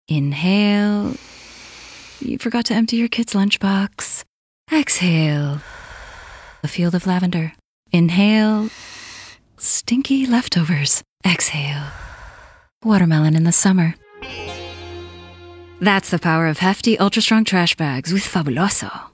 Inhale. You forgot to empty your kid's lunchbox. Exhale. A field of lavender. Inhale. Stinky leftovers. Exhale. Watermelon in the summer. That's the power of hefty, ultra-strong trash bags with Fabuloso.